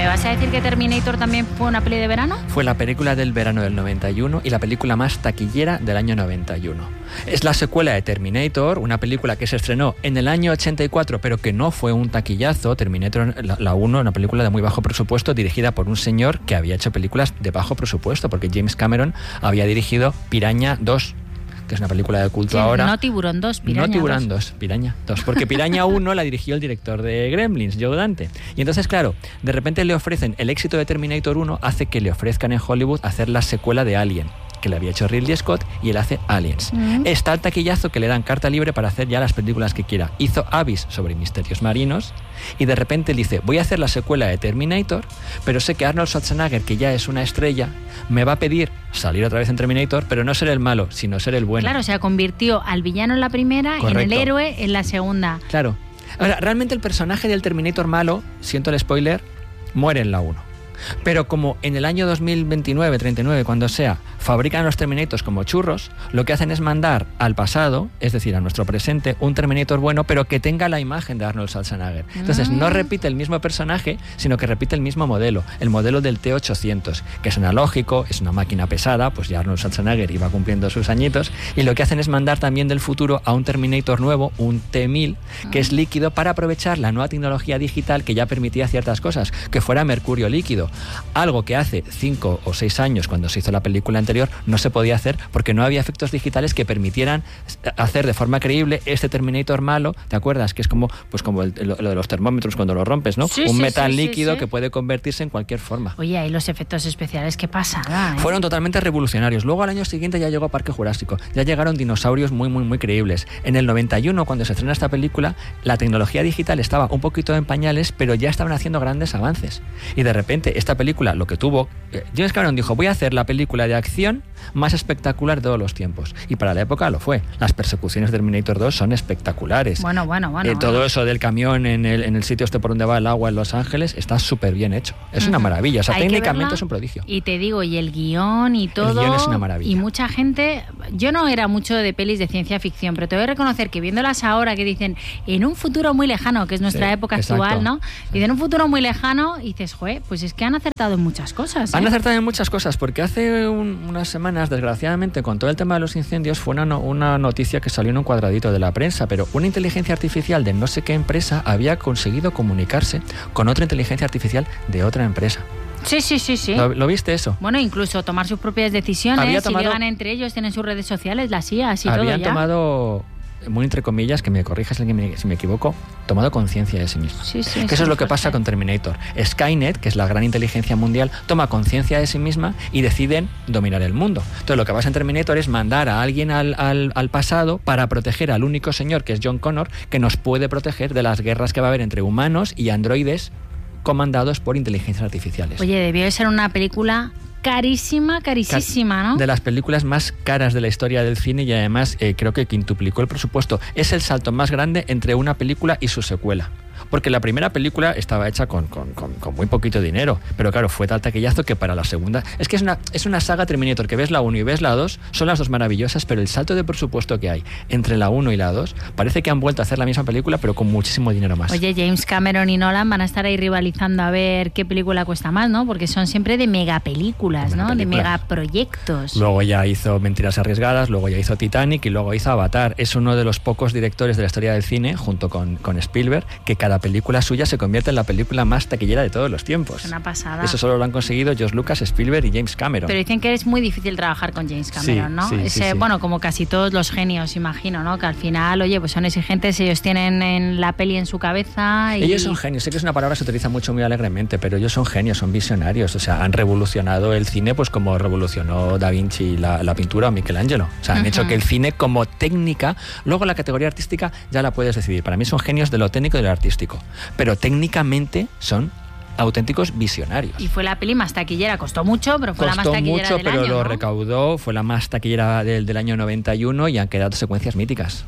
vas a decir que Terminator también fue una peli de verano? Fue la película del verano del 91 y la película más taquillera del año 91. Es la secuela de Terminator, una película que se estrenó en el año 84, pero que no fue un taquillazo. Terminator, la 1, una película de muy bajo presupuesto, dirigida por un señor que había hecho películas de bajo presupuesto, porque James Cameron había dirigido Piraña 2, que es una película de culto ahora. No Tiburón 2, Piraña 2. No Tiburón 2, Piraña 2, porque Piraña 1 la dirigió el director de Gremlins, Joe Dante. Y entonces, claro, de repente le ofrecen, el éxito de Terminator 1 hace que le ofrezcan en Hollywood hacer la secuela de Alien, que le había hecho Ridley Scott, y él hace Aliens. Está el taquillazo que le dan carta libre para hacer ya las películas que quiera. Hizo Abyss sobre misterios marinos y de repente él dice, voy a hacer la secuela de Terminator, pero sé que Arnold Schwarzenegger, que ya es una estrella, me va a pedir salir otra vez en Terminator, pero no ser el malo, sino ser el bueno. Claro, o sea, convirtió al villano en la primera. Correcto. Y en el héroe en la segunda. Claro. Ahora, realmente el personaje del Terminator malo, siento el spoiler, muere en la 1. Pero como en el año 2029, 39, cuando sea, fabrican los Terminators como churros, lo que hacen es mandar al pasado, es decir, a nuestro presente, un Terminator bueno, pero que tenga la imagen de Arnold Schwarzenegger. Entonces no repite el mismo personaje, sino que repite el mismo modelo, el modelo del T-800, que es analógico, es una máquina pesada, pues ya Arnold Schwarzenegger iba cumpliendo sus añitos, y lo que hacen es mandar también del futuro a un Terminator nuevo, un T-1000, que es líquido, para aprovechar la nueva tecnología digital que ya permitía ciertas cosas, que fuera mercurio líquido. Algo que hace 5 o 6 años, cuando se hizo la película anterior, no se podía hacer porque no había efectos digitales que permitieran hacer de forma creíble este Terminator malo, ¿te acuerdas? Que es como, pues como lo de los termómetros cuando lo rompes, ¿no? Sí, un sí, metal sí, líquido sí. que puede convertirse en cualquier forma. Oye, ahí los efectos especiales, qué pasada, ¿eh? Fueron totalmente revolucionarios. Luego al año siguiente ya llegó Parque Jurásico, ya llegaron dinosaurios muy, muy, muy creíbles. En el 91, cuando se estrena esta película, la tecnología digital estaba un poquito en pañales, pero ya estaban haciendo grandes avances. Y de repente esta película, lo que tuvo, James Cameron dijo, voy a hacer la película de acción más espectacular de todos los tiempos. Y para la época lo fue. Las persecuciones de Terminator 2 son espectaculares. Bueno. Todo eso del camión en el sitio este por donde va el agua en Los Ángeles está súper bien hecho. Es una maravilla. O sea, técnicamente es un prodigio. Y te digo, y el guión y todo. El guión es una maravilla. Y mucha gente, yo no era mucho de pelis de ciencia ficción, pero te voy a reconocer que viéndolas ahora, que dicen en un futuro muy lejano, que es nuestra época actual, ¿no? Y en un futuro muy lejano, y dices, pues es que han acertado en muchas cosas. Han acertado en muchas cosas, porque hace unas semanas, desgraciadamente, con todo el tema de los incendios, fue una noticia que salió en un cuadradito de la prensa, pero una inteligencia artificial de no sé qué empresa había conseguido comunicarse con otra inteligencia artificial de otra empresa. Sí. ¿Lo viste eso? Bueno, incluso tomar sus propias decisiones, si llegan entre ellos, tienen sus redes sociales, las IAs y todo ya. Habían tomado, muy entre comillas, que me corrijas si me equivoco, tomado conciencia de sí mismo. Sí, que eso es lo que pasa con Terminator. Skynet, que es la gran inteligencia mundial, toma conciencia de sí misma y deciden dominar el mundo. Entonces lo que pasa en Terminator es mandar a alguien al pasado para proteger al único señor, que es John Connor, que nos puede proteger de las guerras que va a haber entre humanos y androides comandados por inteligencias artificiales. Oye, debió de ser una película carísima, ¿no? De las películas más caras de la historia del cine, y además creo que quintuplicó el presupuesto. Es el salto más grande entre una película y su secuela. Porque la primera película estaba hecha con muy poquito dinero, pero claro, fue tal taquillazo que para la segunda... Es que es una saga Terminator, que ves la 1 y ves la 2, son las dos maravillosas, pero el salto de presupuesto que hay entre la 1 y la 2, parece que han vuelto a hacer la misma película, pero con muchísimo dinero más. Oye, James Cameron y Nolan van a estar ahí rivalizando a ver qué película cuesta más, ¿no? Porque son siempre de megapelículas, ¿no? De megaproyectos. Luego ya hizo Mentiras Arriesgadas, luego ya hizo Titanic y luego hizo Avatar. Es uno de los pocos directores de la historia del cine, junto con Spielberg, que cada película suya se convierte en la película más taquillera de todos los tiempos. Es una pasada. Eso solo lo han conseguido George Lucas, Spielberg y James Cameron. Pero dicen que es muy difícil trabajar con James Cameron, ¿no? Sí. Bueno, como casi todos los genios, imagino, ¿no? Que al final, oye, pues son exigentes, ellos tienen en la peli en su cabeza y... Ellos son genios, sé que es una palabra que se utiliza mucho muy alegremente, pero ellos son genios, son visionarios, o sea, han revolucionado el cine pues como revolucionó Da Vinci la pintura o Michelangelo. O sea, han hecho que el cine como técnica, luego la categoría artística ya la puedes decidir. Para mí son genios de lo técnico y de lo artístico, pero técnicamente son auténticos visionarios. Y fue la peli más taquillera, costó mucho, pero fue la más taquillera del año, pero lo ¿no? recaudó, fue la más taquillera del año 91 y han quedado secuencias míticas.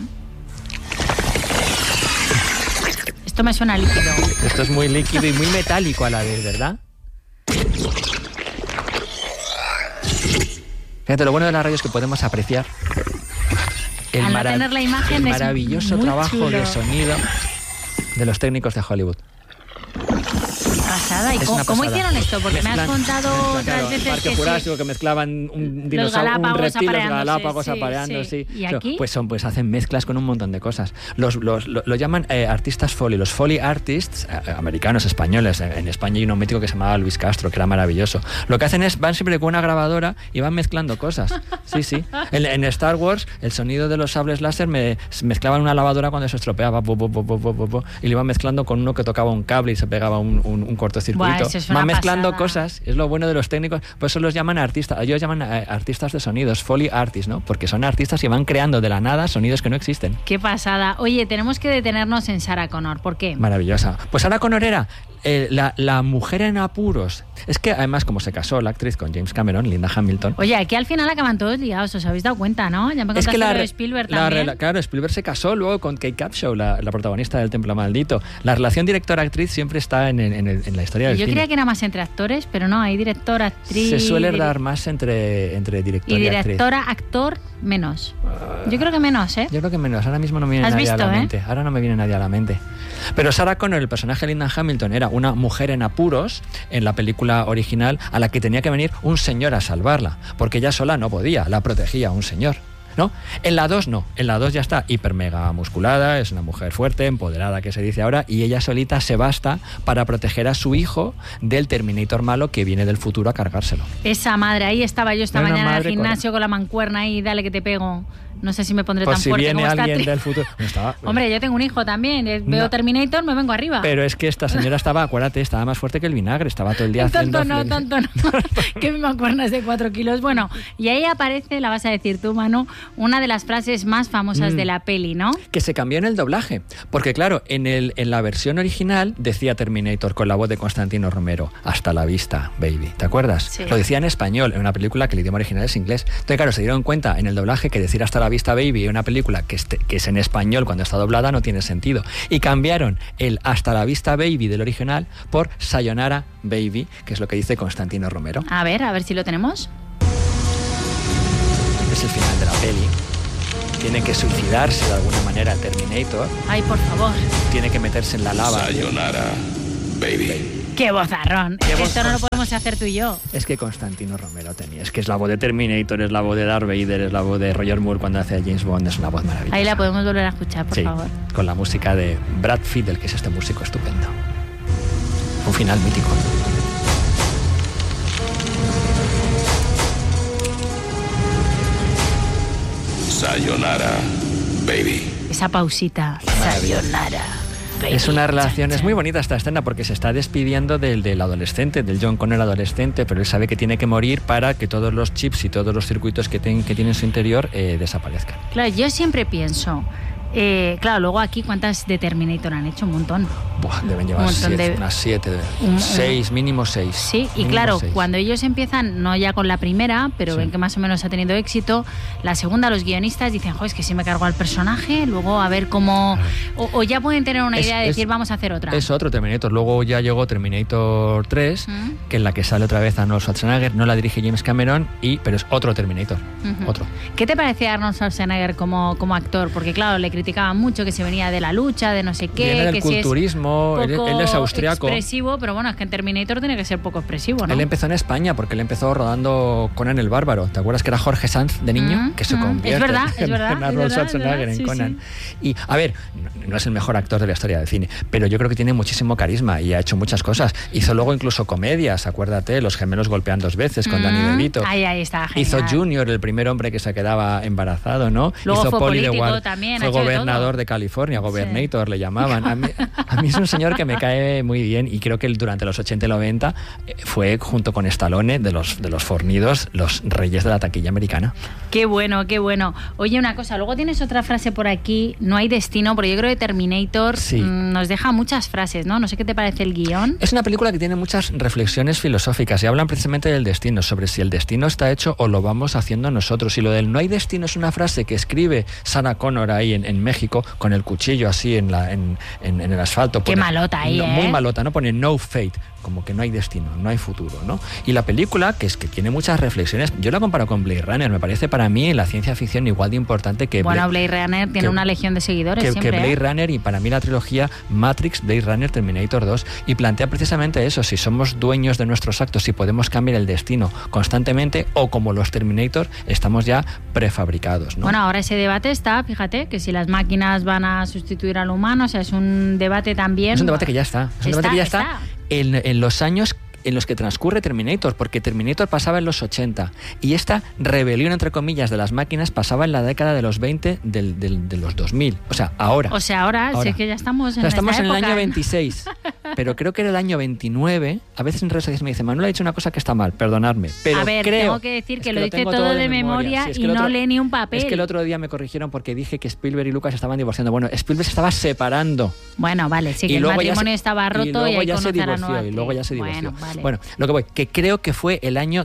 Esto me suena líquido. Esto es muy líquido y muy metálico a la vez, ¿verdad? Fíjate, lo bueno de la radio es que podemos apreciar el maravilloso trabajo de sonido de los técnicos de Hollywood. pasada. ¿Y cómo hicieron esto? Porque me has contado otras veces Parque Jurásico, que mezclaban un dinosaurio, un reptil, los Galápagos apareando, sí. ¿Y aquí? Pues hacen mezclas con un montón de cosas. Lo llaman artistas Foley, los Foley Artists, americanos, españoles. En España hay un mítico que se llamaba Luis Castro, que era maravilloso. Lo que hacen es, van siempre con una grabadora y van mezclando cosas. Sí. En Star Wars, el sonido de los sables láser mezclaban una lavadora cuando se estropeaba, y lo iban mezclando con uno que tocaba un cable y se pegaba un cortocircuito. Van mezclando cosas, es lo bueno de los técnicos, por eso los llaman artistas. Ellos llaman artistas de sonidos, Foley Artists, ¿no? Porque son artistas y van creando de la nada sonidos que no existen. Qué pasada. Oye, tenemos que detenernos en Sarah Connor. ¿Por qué? Maravillosa. Pues Sarah Connor era la mujer en apuros. Es que además, como se casó la actriz con James Cameron, Linda Hamilton. Oye, aquí al final acaban todos liados, ¿os habéis dado cuenta, no? Ya me contaste lo de Spielberg también. Claro, Spielberg se casó luego con Kate Capshaw, la protagonista del Templo Maldito. La relación director-actriz siempre está en la historia del cine. Yo creía que era más entre actores, pero no, hay director, actriz... Se suele dar más entre director y actriz. Y directora, actor, menos. Yo creo que menos, ¿eh? Yo creo que menos. Ahora mismo no me viene nadie a la mente. Ahora no me viene nadie a la mente. Pero Sarah Connor, el personaje de Linda Hamilton, era una mujer en apuros en la película original a la que tenía que venir un señor a salvarla, porque ella sola no podía, la protegía un señor, ¿no? En la 2 no, en la 2 ya está hiper mega musculada, es una mujer fuerte, empoderada, que se dice ahora, y ella solita se basta para proteger a su hijo del Terminator malo que viene del futuro a cargárselo. Esa madre, ahí estaba yo esta mañana en el gimnasio con la mancuerna y dale que te pego. No sé si me pondré tan fuerte como esta. Pues si viene alguien del futuro... Hombre, yo tengo un hijo también. Veo Terminator, me vengo arriba. Pero es que esta señora estaba más fuerte que el vinagre. Estaba todo el día haciendo... Tanto no. Que me mancuernas de 4 kilos. Bueno, y ahí aparece, la vas a decir tú, Manu, una de las frases más famosas de la peli, ¿no? Que se cambió en el doblaje. Porque claro, en la versión original decía Terminator con la voz de Constantino Romero: hasta la vista, baby. ¿Te acuerdas? Sí. Lo decía en español, en una película que el idioma original es inglés. Entonces, claro, se dieron cuenta en el doblaje que decir hasta la vista, baby, en una película que es en español cuando está doblada no tiene sentido. Y cambiaron el hasta la vista, baby del original por sayonara, baby, que es lo que dice Constantino Romero. A ver si lo tenemos. Es el final de la peli. Tiene que suicidarse de alguna manera el Terminator. Ay, por favor. Tiene que meterse en la lava. Sayonara, baby. ¡Qué vozarrón! Esto no lo podemos hacer tú y yo. Es que Constantino Romero tenía. Es que es la voz de Terminator, es la voz de Darth Vader, es la voz de Roger Moore cuando hace a James Bond. Es una voz maravillosa. Ahí la podemos volver a escuchar, por favor. Con la música de Brad Fiedel, que es este músico estupendo. Un final mítico. Sayonara, baby. Esa pausita. Sayonara. Es una relación, es muy bonita esta escena porque se está despidiendo del adolescente, del John Connor adolescente, pero él sabe que tiene que morir para que todos los chips y todos los circuitos que tiene en su interior desaparezcan. Claro, yo siempre pienso, claro, luego aquí ¿cuántas de Terminator han hecho? Un montón. Buah, deben llevar unas 7, 6, mínimo 6. Sí, y claro, 6. Cuando ellos empiezan, no ya con la primera, pero ven que más o menos ha tenido éxito, la segunda los guionistas dicen, es que si me cargo al personaje, luego a ver cómo... O ya pueden tener una idea de decir, vamos a hacer otra. Es otro Terminator. Luego ya llegó Terminator 3, que en la que sale otra vez Arnold Schwarzenegger, no la dirige James Cameron, pero es otro Terminator. Otro. ¿Qué te parece Arnold Schwarzenegger como actor? Porque claro, le criticaban mucho que se venía de la lucha, de no sé qué, viene del que culturismo, si es poco él es austriaco. Expresivo, pero bueno, es que en Terminator tiene que ser poco expresivo, ¿no? Él empezó en España porque él empezó rodando Conan el Bárbaro. ¿Te acuerdas que era Jorge Sanz de niño? Que se convierte en Arnold Schwarzenegger en Conan. Sí. Y, a ver, no es el mejor actor de la historia del cine, pero yo creo que tiene muchísimo carisma y ha hecho muchas cosas. Hizo luego incluso comedias, acuérdate, Los gemelos golpean 2 veces con Danny DeVito. Ahí está, genial. Hizo Junior, el primer hombre que se quedaba embarazado, ¿no? Luego hizo fue Poli político de Wall, también. fue gobernador de California, Gobernator le llamaban. A mí es un señor que me cae muy bien y creo que durante los 80 y 90 fue, junto con Stallone, de los fornidos, los reyes de la taquilla americana. Qué bueno, qué bueno. Oye, una cosa, luego tienes otra frase por aquí, no hay destino, porque yo creo que Terminator nos deja muchas frases, ¿no? No sé qué te parece el guión. Es una película que tiene muchas reflexiones filosóficas y hablan precisamente del destino, sobre si el destino está hecho o lo vamos haciendo nosotros. Y lo del no hay destino es una frase que escribe Sarah Connor ahí en México, con el cuchillo así en el asfalto. Qué malota ahí, muy malota, ¿no? Pone no fate, como que no hay destino, no hay futuro, ¿no? Y la película, que tiene muchas reflexiones, yo la comparo con Blade Runner, me parece para mí la ciencia ficción igual de importante que... Bueno, Blade Runner tiene una legión de seguidores siempre. Que Blade Runner, y para mí la trilogía Matrix, Blade Runner, Terminator 2, y plantea precisamente eso, si somos dueños de nuestros actos, si podemos cambiar el destino constantemente, o como los Terminator, estamos ya prefabricados, ¿no? Bueno, ahora ese debate está, fíjate, que si las máquinas van a sustituir al humano, o sea, es un debate también... Es un debate que ya está. Es un debate que ya está. En los años en los que transcurre Terminator, porque Terminator pasaba en los 80 y esta rebelión, entre comillas, de las máquinas pasaba en la década de los 20 de los 2000. O sea, ahora. Sí, que ya estamos en estamos en época. El año 26, pero creo que era el año 29. A veces en redes sociales me dicen, Manuel ha dicho una cosa que está mal, perdonadme. Pero a ver, tengo que decir que lo dice todo de memoria y no lee ni un papel. Es que el otro día me corrigieron porque dije que Spielberg y Lucas estaban divorciando. Bueno, Spielberg se estaba separando. Bueno, vale, sí, que el matrimonio estaba roto y hay que conocer a nueva. Y luego ya se divorció. Bueno, vale. Bueno, lo que voy, que creo que fue el año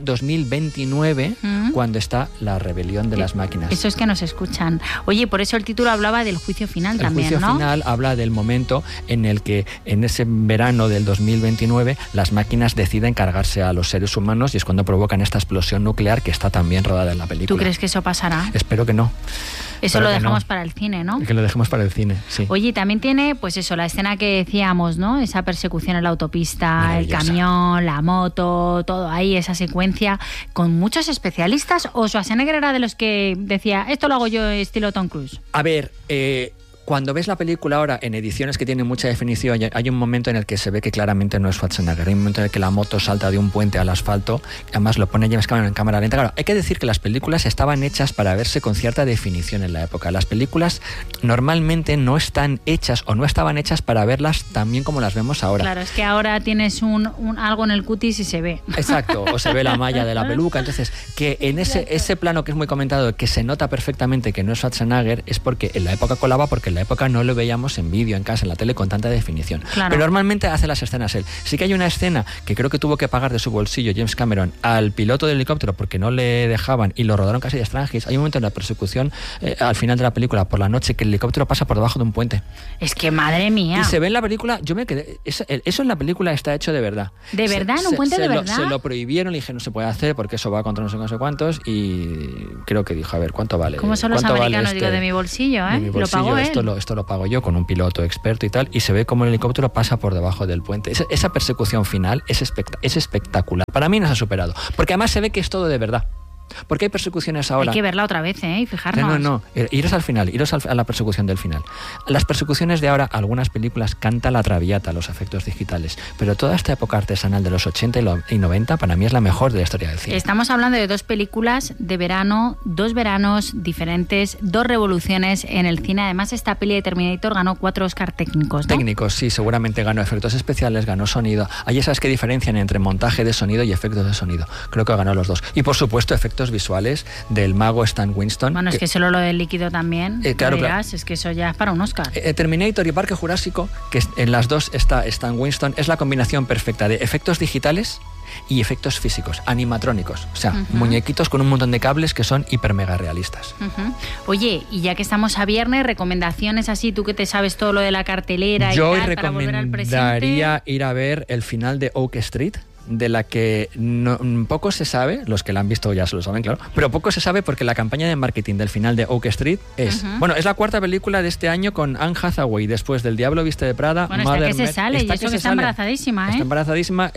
2029 cuando está la rebelión de las máquinas. Eso es que nos escuchan. Oye, por eso el título hablaba del juicio final también, ¿no? El juicio final habla del momento en el que en ese verano del 2029 las máquinas deciden cargarse a los seres humanos y es cuando provocan esta explosión nuclear que está también rodada en la película. ¿Tú crees que eso pasará? Espero que no. Eso lo dejamos para el cine, ¿no? Que lo dejemos para el cine, sí. Oye, también tiene, pues eso, la escena que decíamos, ¿no? Esa persecución en la autopista, el camión, la moto, todo ahí, esa secuencia, con muchos especialistas. ¿O Schwarzenegger era de los que decía, esto lo hago yo estilo Tom Cruise? A ver, cuando ves la película ahora en ediciones que tienen mucha definición, hay un momento en el que se ve que claramente no es Schwarzenegger. Hay un momento en el que la moto salta de un puente al asfalto, además lo pone James Cameron en cámara lenta. Claro, hay que decir que las películas estaban hechas para verse con cierta definición en la época. Las películas normalmente no están hechas o no estaban hechas para verlas tan bien como las vemos ahora. Claro, es que ahora tienes algo en el cutis y se ve. Exacto, o se ve la malla de la peluca. Entonces, que en ese plano que es muy comentado, que se nota perfectamente que no es Schwarzenegger, es porque en la época colaba, porque en la época no lo veíamos en vídeo, en casa, en la tele con tanta definición. Claro. Pero normalmente hace las escenas él. Sí que hay una escena que creo que tuvo que pagar de su bolsillo James Cameron al piloto del helicóptero porque no le dejaban y lo rodaron casi de extranjis. Hay un momento en la persecución al final de la película por la noche que el helicóptero pasa por debajo de un puente. Es que madre mía. Y se ve en la película, yo me quedé, eso en la película está hecho de verdad. ¿De verdad? ¿En un puente de verdad? Se lo prohibieron, le dije no se puede hacer porque eso va contra no sé cuántos y creo que dijo, a ver, ¿cuánto vale? ¿Cómo son los americanos? Digo, de mi bolsillo, ¿eh? De mi bolsillo, lo pagó él. Esto lo pago yo con un piloto experto y tal, y se ve como el helicóptero pasa por debajo del puente. Esa persecución final es espectacular. Para mí no se ha superado, porque además se ve que es todo de verdad. Porque hay persecuciones ahora... Hay que verla otra vez, y fijarnos. No. Iros al final, iros a la persecución del final. Las persecuciones de ahora, algunas películas canta la traviata, los efectos digitales, pero toda esta época artesanal de los 80 y 90 para mí es la mejor de la historia del cine. Estamos hablando de dos películas de verano, dos veranos diferentes, dos revoluciones en el cine. Además, esta peli de Terminator ganó 4 Oscar técnicos, ¿no? Técnicos, sí, seguramente ganó efectos especiales, ganó sonido. Hay esas que diferencian entre montaje de sonido y efectos de sonido. Creo que ganó los dos. Y por supuesto, efectos visuales del mago Stan Winston. Bueno, es que solo lo del líquido también, claro, es que eso ya es para un Oscar. Terminator y Parque Jurásico, que en las dos está Stan Winston, es la combinación perfecta de efectos digitales y efectos físicos, animatrónicos, o sea, muñequitos con un montón de cables que son hiper mega realistas. Oye, y ya que estamos a viernes, recomendaciones así, tú que te sabes todo lo de la cartelera yo y tal, para volver al presente. Yo recomendaría ir a ver el final de Oak Street, de la que poco se sabe, los que la han visto ya se lo saben, claro, pero poco se sabe porque la campaña de marketing del final de Oak Street es, bueno, es la cuarta película de este año con Anne Hathaway, después del Diablo Viste de Prada, bueno, está que se sale, y eso que está embarazadísima, Está embarazadísima,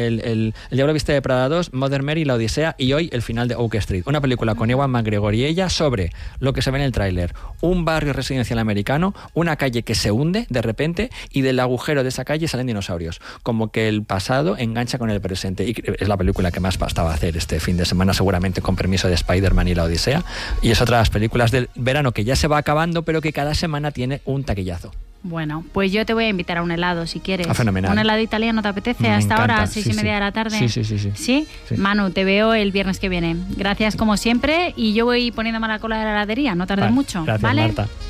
el Diablo Viste de Prada 2, Mother Mary, La Odisea y hoy el final de Oak Street, una película con Ewan McGregor y ella sobre lo que se ve en el tráiler, un barrio residencial americano, una calle que se hunde de repente y del agujero de esa calle salen dinosaurios, como que el pasado engancha con el presente, y es la película que más bastaba hacer este fin de semana, seguramente con permiso de Spider-Man y La Odisea, y es otra de las películas del verano que ya se va acabando pero que cada semana tiene un taquillazo. Bueno, pues yo te voy a invitar a un helado si quieres. Fenomenal. ¿Un helado italiano te apetece? Me hasta encanta. ahora, 6:30 de la tarde. Sí. Manu, te veo el viernes que viene. Gracias como siempre y yo voy poniéndome la cola de la heladería, no tardes mucho. Gracias, ¿vale? Marta.